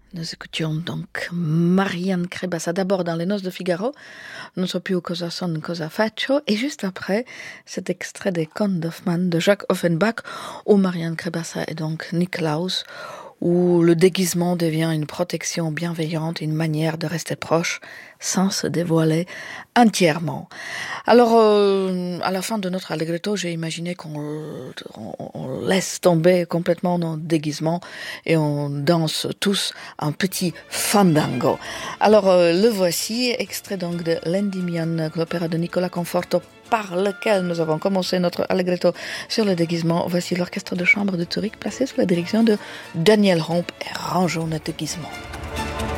Nous écoutions donc Marianne Crebassa d'abord dans Les Noces de Figaro, Non so più cosa son cosa faccio, et juste après cet extrait des Contes d'Hoffmann de Jacques Offenbach, où Marianne Crebassa est donc Niklaus, où le déguisement devient une protection bienveillante, une manière de rester proche sans se dévoiler entièrement. Alors, à la fin de notre allegretto, j'ai imaginé on laisse tomber complètement nos déguisements et on danse tous un petit fandango. Alors, le voici, extrait donc de l'Endymion, l'opéra de Nicolas Conforto, par lequel nous avons commencé notre allegretto sur le déguisement. Voici l'orchestre de chambre de Zurich placé sous la direction de Daniel Homp et rangeons notre déguisement.